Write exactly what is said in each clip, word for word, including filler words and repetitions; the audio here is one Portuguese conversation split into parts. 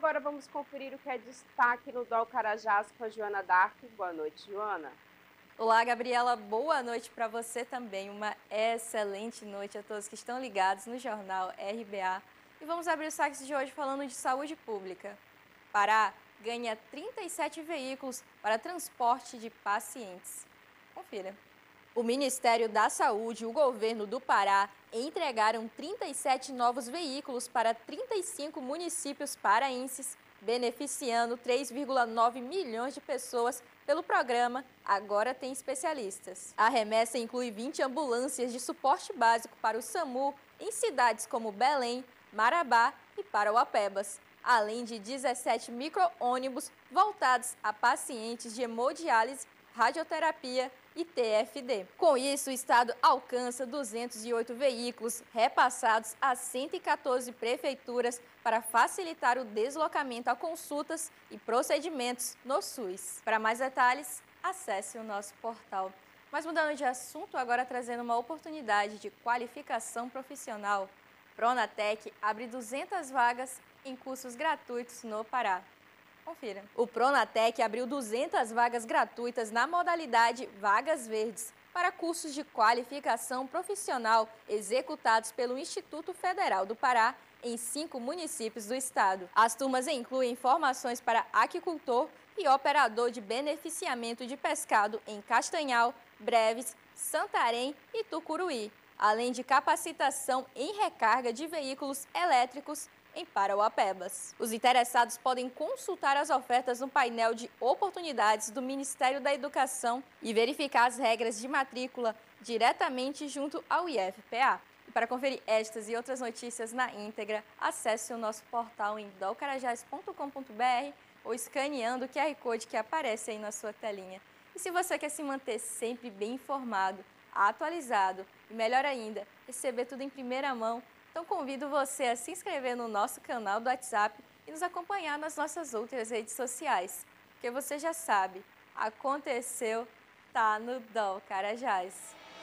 agora vamos conferir o que é destaque no D O Carajás com a Joana Dark. Boa noite, Joana. Olá, Gabriela. Boa noite para você também. Uma excelente noite a todos que estão ligados no Jornal R B A. E vamos abrir os saques de hoje falando de saúde pública. Pará ganha trinta e sete veículos para transporte de pacientes. Confira. O Ministério da Saúde e o governo do Pará entregaram trinta e sete novos veículos para trinta e cinco municípios paraenses, beneficiando três vírgula nove milhões de pessoas pelo programa Agora Tem Especialistas. A remessa inclui vinte ambulâncias de suporte básico para o SAMU em cidades como Belém, Marabá e Parauapebas, além de dezessete micro-ônibus voltados a pacientes de hemodiálise, radioterapia e T F D. Com isso, o estado alcança duzentos e oito veículos repassados a cento e quatorze prefeituras para facilitar o deslocamento a consultas e procedimentos no SUS. Para mais detalhes, acesse o nosso portal. Mas mudando de assunto, agora trazendo uma oportunidade de qualificação profissional. Pronatec abre duzentas vagas em cursos gratuitos no Pará. Confira. O Pronatec abriu duzentas vagas gratuitas na modalidade Vagas Verdes para cursos de qualificação profissional executados pelo Instituto Federal do Pará em cinco municípios do estado. As turmas incluem formações para aquicultor e operador de beneficiamento de pescado em Castanhal, Breves, Santarém e Tucuruí, além de capacitação em recarga de veículos elétricos em Parauapebas. Os interessados podem consultar as ofertas no painel de oportunidades do Ministério da Educação e verificar as regras de matrícula diretamente junto ao I F P A. E para conferir estas e outras notícias na íntegra, acesse o nosso portal em d o carajás ponto com ponto b r ou escaneando o Q R Code que aparece aí na sua telinha. E se você quer se manter sempre bem informado, atualizado e, melhor ainda, receber tudo em primeira mão, então convido você a se inscrever no nosso canal do WhatsApp e nos acompanhar nas nossas outras redes sociais. Porque você já sabe, aconteceu, tá no D O Carajás.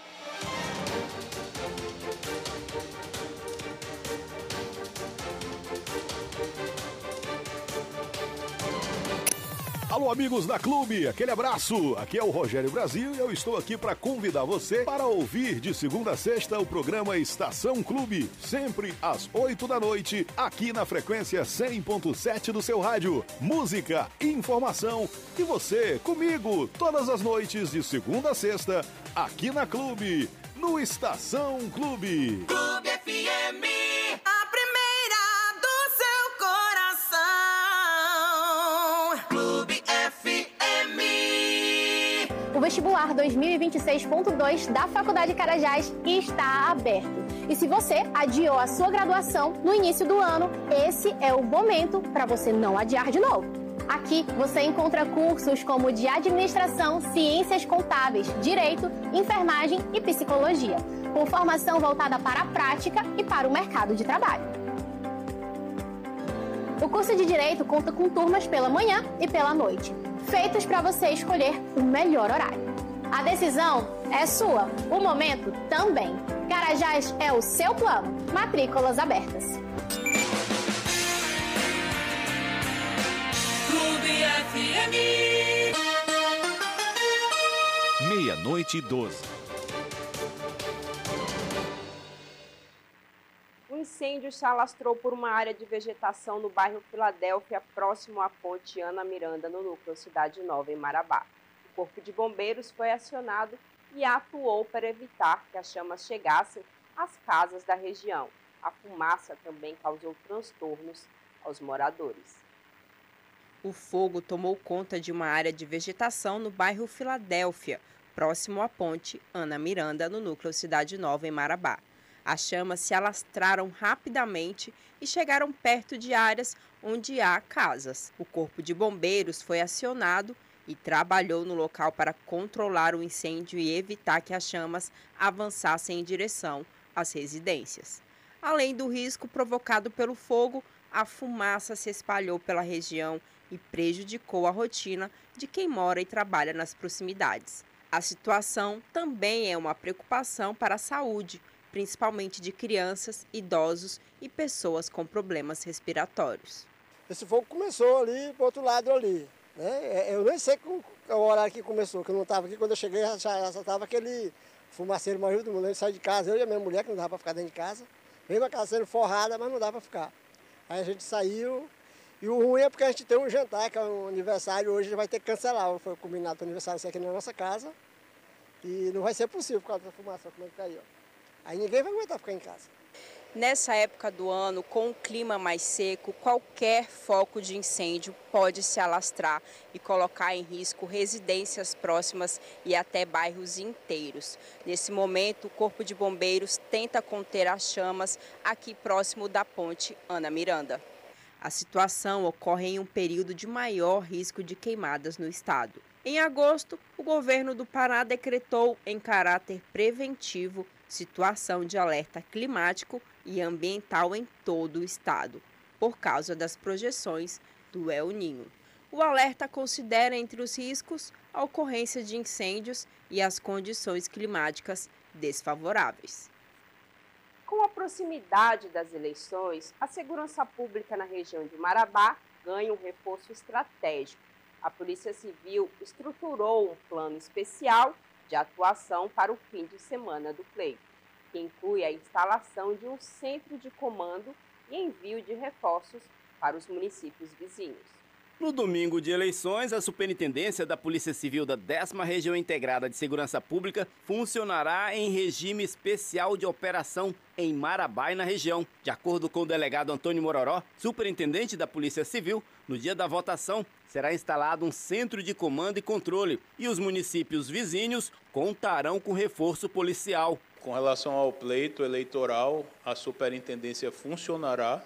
Alô, amigos da Clube, aquele abraço. Aqui é o Rogério Brasil e eu estou aqui para convidar você para ouvir de segunda a sexta o programa Estação Clube, sempre às oito da noite, aqui na frequência cem ponto sete do seu rádio. Música, informação e você comigo todas as noites de segunda a sexta, aqui na Clube, no Estação Clube. Clube F M. O vestibular dois mil e vinte e seis ponto dois da Faculdade Carajás está aberto. E se você adiou a sua graduação no início do ano, esse é o momento para você não adiar de novo. Aqui você encontra cursos como de administração, ciências contábeis, direito, enfermagem e psicologia, com formação voltada para a prática e para o mercado de trabalho. O curso de Direito conta com turmas pela manhã e pela noite, feitos para você escolher o melhor horário. A decisão é sua, o momento também. Carajás é o seu plano. Matrículas abertas. Clube F M. Meia-noite e doze. O incêndio se alastrou por uma área de vegetação no bairro Filadélfia, próximo à ponte Ana Miranda, no núcleo Cidade Nova, em Marabá. O Corpo de Bombeiros foi acionado e atuou para evitar que as chamas chegassem às casas da região. A fumaça também causou transtornos aos moradores. O fogo tomou conta de uma área de vegetação no bairro Filadélfia, próximo à ponte Ana Miranda, no núcleo Cidade Nova, em Marabá. As chamas se alastraram rapidamente e chegaram perto de áreas onde há casas. O Corpo de Bombeiros foi acionado e trabalhou no local para controlar o incêndio e evitar que as chamas avançassem em direção às residências. Além do risco provocado pelo fogo, a fumaça se espalhou pela região e prejudicou a rotina de quem mora e trabalha nas proximidades. A situação também é uma preocupação para a saúde, principalmente de crianças, idosos e pessoas com problemas respiratórios. esse fogo começou ali pro outro lado ali. Né? Eu nem sei o horário que começou, que eu não estava aqui. Quando eu cheguei, já estava aquele fumaceiro maior do mundo. Ele saiu de casa, eu e a minha mulher, que não dava para ficar dentro de casa. Veio a casa sendo forrada, mas não dava para ficar. Aí a gente saiu. E o ruim é porque a gente tem um jantar, que é um aniversário, hoje vai ter que cancelar. Foi combinado para o aniversário ser aqui na nossa casa. E não vai ser possível por causa da fumaça, como é que tá aí, ó. Aí ninguém vai aguentar ficar em casa. Nessa época do ano, com o clima mais seco, qualquer foco de incêndio pode se alastrar e colocar em risco residências próximas e até bairros inteiros. Nesse momento, o Corpo de Bombeiros tenta conter as chamas aqui próximo da ponte Ana Miranda. A situação ocorre em um período de maior risco de queimadas no estado. Em agosto, o governo do Pará decretou, em caráter preventivo, situação de alerta climático e ambiental em todo o estado, por causa das projeções do El Niño. O alerta considera entre os riscos a ocorrência de incêndios e as condições climáticas desfavoráveis. Com a proximidade das eleições, a segurança pública na região de Marabá ganha um reforço estratégico. A Polícia Civil estruturou um plano especial de atuação para o fim de semana do pleito, que inclui a instalação de um centro de comando e envio de reforços para os municípios vizinhos. No domingo de eleições, a Superintendência da Polícia Civil da décima Região Integrada de Segurança Pública funcionará em regime especial de operação em Marabá e na região. De acordo com o delegado Antônio Mororó, superintendente da Polícia Civil, no dia da votação será instalado um centro de comando e controle e os municípios vizinhos contarão com reforço policial. Com relação ao pleito eleitoral, a superintendência funcionará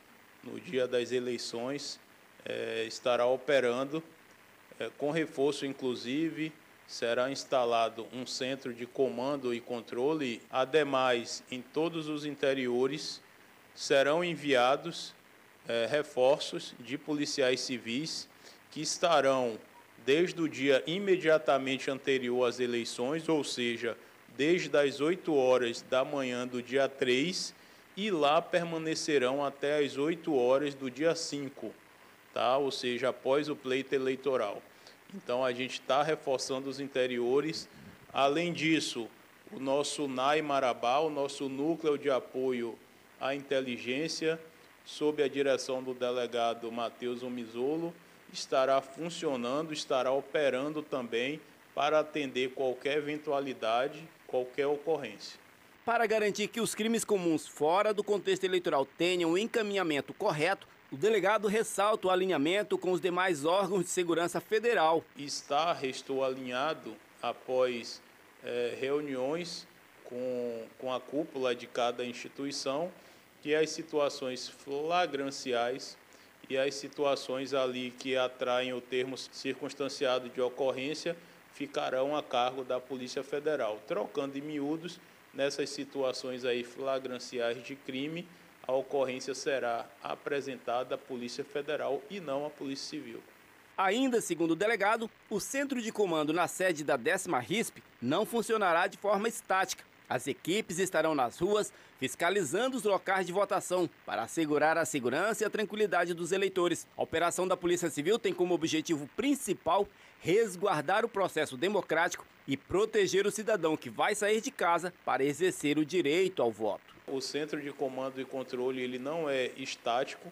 no dia das eleições. É, estará operando é, com reforço, inclusive, será instalado um centro de comando e controle. Ademais, em todos os interiores serão enviados é, reforços de policiais civis que estarão desde o dia imediatamente anterior às eleições, ou seja, desde as oito horas da manhã do dia três, e lá permanecerão até as oito horas do dia cinco. Tá? Ou seja, após o pleito eleitoral. Então, a gente está reforçando os interiores. Além disso, o nosso N A I Marabá, o nosso Núcleo de Apoio à Inteligência, sob a direção do delegado Matheus Omizolo, estará funcionando, estará operando também para atender qualquer eventualidade, qualquer ocorrência. Para garantir que os crimes comuns fora do contexto eleitoral tenham um encaminhamento correto, o delegado ressalta o alinhamento com os demais órgãos de segurança federal. Está, restou alinhado após é, reuniões com, com a cúpula de cada instituição, que as situações flagranciais e as situações ali que atraem o termo circunstanciado de ocorrência ficarão a cargo da Polícia Federal. Trocando em miúdos, nessas situações aí flagranciais de crime, a ocorrência será apresentada à Polícia Federal e não à Polícia Civil. Ainda segundo o delegado, o centro de comando na sede da décima R I S P não funcionará de forma estática. As equipes estarão nas ruas fiscalizando os locais de votação para assegurar a segurança e a tranquilidade dos eleitores. A operação da Polícia Civil tem como objetivo principal resguardar o processo democrático e proteger o cidadão que vai sair de casa para exercer o direito ao voto. O centro de comando e controle ele não é estático,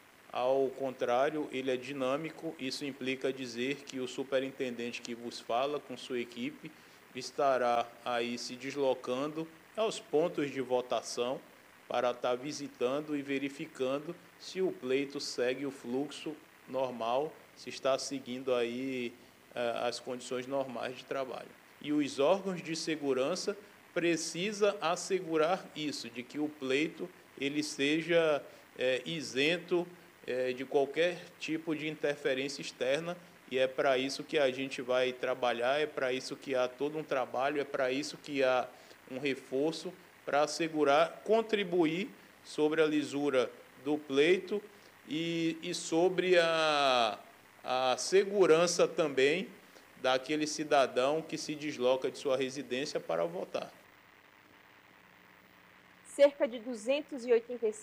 ao contrário, ele é dinâmico. Isso implica dizer que o superintendente que vos fala com sua equipe estará aí se deslocando aos pontos de votação para estar visitando e verificando se o pleito segue o fluxo normal, se está seguindo aí eh, as condições normais de trabalho. E os órgãos de segurança precisa assegurar isso, de que o pleito ele seja é, isento é, de qualquer tipo de interferência externa, e é para isso que a gente vai trabalhar, é para isso que há todo um trabalho, é para isso que há um reforço para assegurar, contribuir sobre a lisura do pleito e, e sobre a, a segurança também daquele cidadão que se desloca de sua residência para votar. Cerca de duzentos e oitenta e seis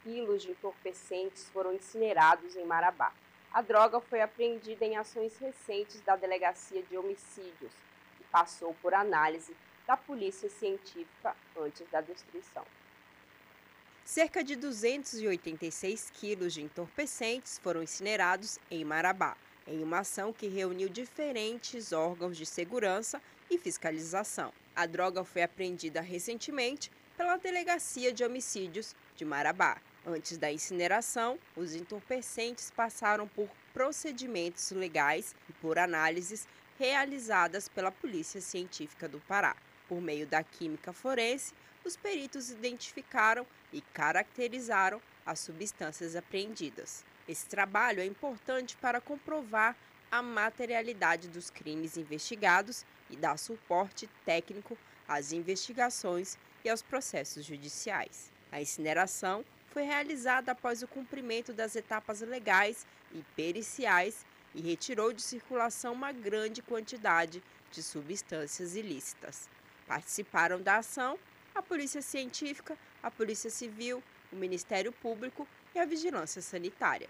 quilos de entorpecentes foram incinerados em Marabá. A droga foi apreendida em ações recentes da Delegacia de Homicídios e passou por análise da Polícia Científica antes da destruição. Cerca de duzentos e oitenta e seis quilos de entorpecentes foram incinerados em Marabá, em uma ação que reuniu diferentes órgãos de segurança e fiscalização. A droga foi apreendida recentemente pela Delegacia de Homicídios de Marabá. Antes da incineração, os entorpecentes passaram por procedimentos legais e por análises realizadas pela Polícia Científica do Pará. Por meio da química forense, os peritos identificaram e caracterizaram as substâncias apreendidas. Esse trabalho é importante para comprovar a materialidade dos crimes investigados e dar suporte técnico às investigações e aos processos judiciais. A incineração foi realizada após o cumprimento das etapas legais e periciais e retirou de circulação uma grande quantidade de substâncias ilícitas. Participaram da ação a Polícia Científica, a Polícia Civil, o Ministério Público e a Vigilância Sanitária.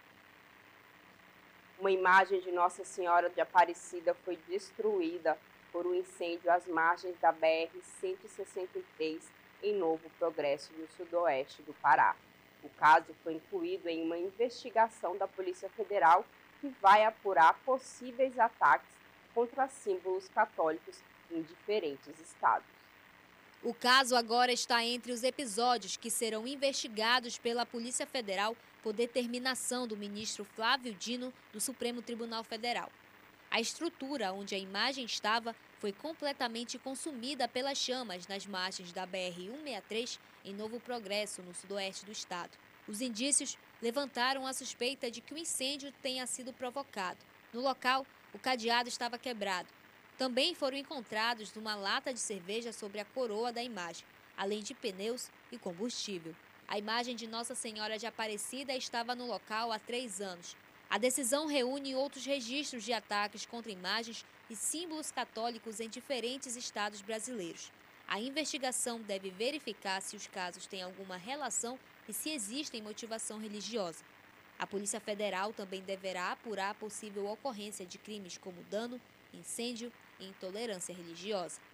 Uma imagem de Nossa Senhora de Aparecida foi destruída por um incêndio às margens da B R cento e sessenta e três em Novo Progresso, no sudoeste do Pará. O caso foi incluído em uma investigação da Polícia Federal que vai apurar possíveis ataques contra símbolos católicos em diferentes estados. O caso agora está entre os episódios que serão investigados pela Polícia Federal por determinação do ministro Flávio Dino do Supremo Tribunal Federal. A estrutura onde a imagem estava foi completamente consumida pelas chamas nas margens da B R cento e sessenta e três em Novo Progresso, no sudoeste do estado. Os indícios levantaram a suspeita de que o incêndio tenha sido provocado. No local, o cadeado estava quebrado. Também foram encontrados uma lata de cerveja sobre a coroa da imagem, além de pneus e combustível. A imagem de Nossa Senhora de Aparecida estava no local há três anos. A decisão reúne outros registros de ataques contra imagens e símbolos católicos em diferentes estados brasileiros. A investigação deve verificar se os casos têm alguma relação e se existe motivação religiosa. A Polícia Federal também deverá apurar a possível ocorrência de crimes como dano, incêndio e intolerância religiosa.